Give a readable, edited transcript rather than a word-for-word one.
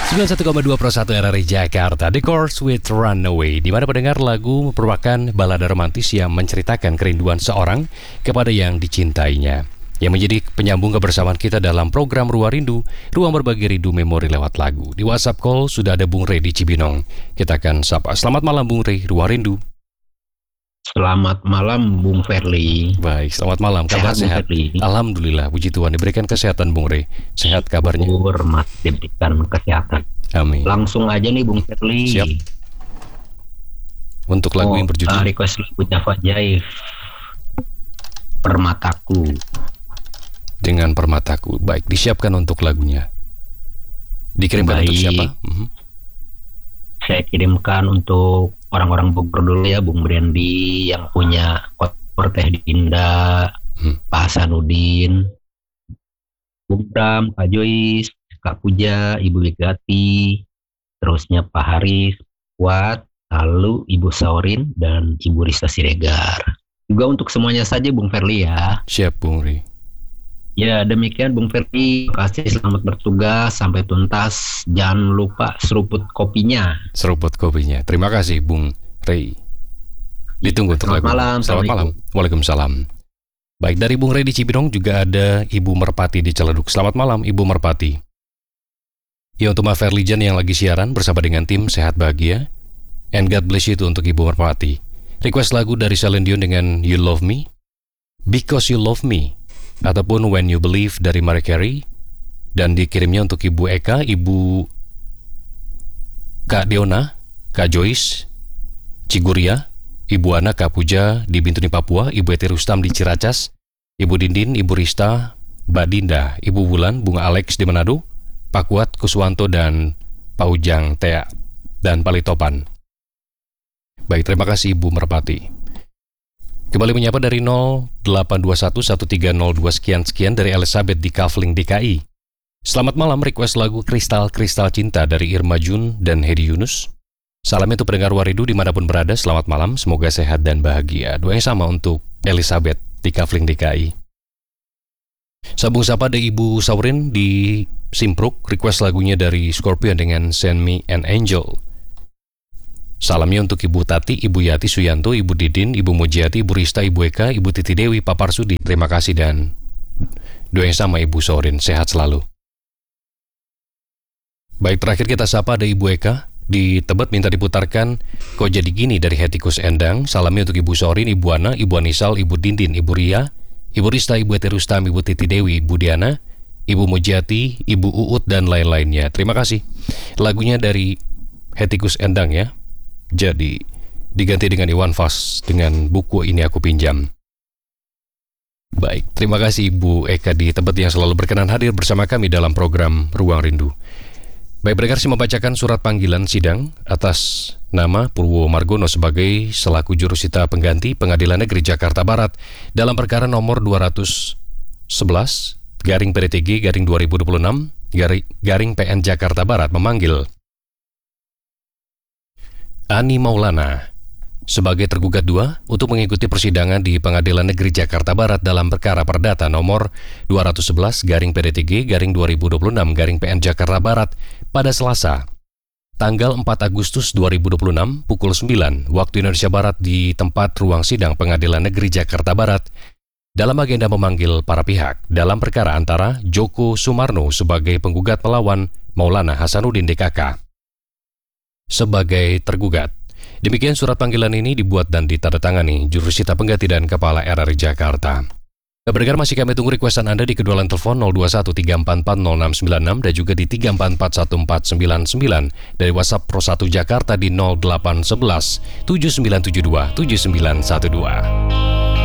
91,2 Pro 1 RRI Jakarta, The Course with Runaway, di mana pendengar lagu merupakan balada romantis yang menceritakan kerinduan seorang kepada yang dicintainya, yang menjadi penyambung kebersamaan kita dalam program Ruang Rindu, ruang berbagi rindu memori lewat lagu. Di WhatsApp call sudah ada Bung Rey di Cibinong. Kita akan sapa. Selamat malam Bung Rey, Ruang Rindu. Selamat malam Bung Ferli. Baik, selamat malam. Kabar sehat? Alhamdulillah, puji Tuhan diberikan kesehatan Bung Rey. Sehat kabarnya? Masih diberikan kesehatan. Amin. Langsung aja nih Bung Ferli. Siap. Untuk lagu yang berjudul request lagu Java Jaif, Permataku. Dengan Permataku. Baik, disiapkan untuk lagunya. Dikirimkan untuk siapa? Saya kirimkan untuk orang-orang Bogor dulu ya, Bung Brandy yang punya kotor, Teh Dinda, Pak Hasanuddin, Bung Bram, Kak Joyce, Kak Puja, Ibu Wigati, terusnya Pak Haris, Kuat, lalu Ibu Saurin dan Ibu Rista Siregar. Juga untuk semuanya saja Bung Ferli ya. Siap Bung Rey. Ya demikian Bung Ferli, kasih selamat bertugas sampai tuntas. Jangan lupa seruput kopinya. Seruput kopinya. Terima kasih Bung Rey. Ditunggu untuk lagu. Selamat malam. Waalaikumsalam. Baik, dari Bung Rey di Cibinong juga ada Ibu Merpati di Ciledug. Selamat malam Ibu Merpati. Ya, untuk Ma Ferlijan yang lagi siaran bersama dengan tim Sehat Bahagia. And God bless you itu untuk Ibu Merpati. Request lagu dari Celine Dion dengan You Love Me, Because You Love Me, ataupun When You Believe dari Mariah Carey. Dan dikirimnya untuk Ibu Eka, Ibu Kak Deona, Kak Joyce, Ciguria, Ibu Ana, Kak Puja di Bintuni Papua, Ibu Eti Rustam di Ciracas, Ibu Dindin, Ibu Rista, Mbak Dinda, Ibu Bulan, Bunga Alex di Manado, Pak Kuat, Kuswanto, dan Pak Ujang, Tea, dan Palitopan. Baik, terima kasih Ibu Merpati. Kembali menyapa dari 08211302 sekian dari Elizabeth di Kavling DKI. Selamat malam, request lagu Kristal Kristal Cinta dari Irma Jun dan Hedi Yunus. Salam untuk pendengar Waridu dimanapun berada, selamat malam, semoga sehat dan bahagia. Doa yang sama untuk Elizabeth di Kavling DKI. Sambung sapa dari Ibu Saurin di Simpruk, request lagunya dari Scorpion dengan Send Me an Angel. Salamnya untuk Ibu Tati, Ibu Yati Suyanto, Ibu Didin, Ibu Mujiati, Ibu Rista, Ibu Eka, Ibu Titi Dewi, Pak Parsudi. Terima kasih dan doa yang sama Ibu Saurin, sehat selalu. Baik, terakhir kita sapa ada Ibu Eka di Tebet, minta diputarkan Kok Jadi Gini dari Hetikus Endang. Salamnya untuk Ibu Saurin, Ibu Ana, Ibu Anisal, Ibu Dindin, Ibu Ria, Ibu Rista, Ibu Eti Rustam, Ibu Titi Dewi, Ibu Diana, Ibu Mujiati, Ibu Uut, dan lain-lainnya. Terima kasih. Lagunya dari Hetikus Endang ya. Jadi diganti dengan Iwan Fals dengan Buku Ini Aku Pinjam. Baik, terima kasih Ibu Eka di Tebet yang selalu berkenan hadir bersama kami dalam program Ruang Rindu. Baik, berdengar saya membacakan surat panggilan sidang atas nama Purwo Margono sebagai selaku jurusita pengganti Pengadilan Negeri Jakarta Barat dalam perkara nomor 211 garing PDTG garing 2026 garing PN Jakarta Barat memanggil Ani Maulana sebagai tergugat 2 untuk mengikuti persidangan di Pengadilan Negeri Jakarta Barat dalam perkara perdata nomor 211 garing PDTG garing 2026 garing PN Jakarta Barat pada Selasa tanggal 4 Agustus 2026 pukul 9 waktu Indonesia Barat di tempat ruang sidang Pengadilan Negeri Jakarta Barat dalam agenda memanggil para pihak dalam perkara antara Joko Sumarno sebagai penggugat melawan Maulana Hasanuddin DKK sebagai tergugat. Demikian surat panggilan ini dibuat dan ditandatangani jurusita pengganti dan Kepala RRI Jakarta. Berdengar masih kami tunggu requestan Anda di kedua line telepon 02134406696 dan juga di 3441499 dari WhatsApp Pro 1 Jakarta di 0811 7972 7912.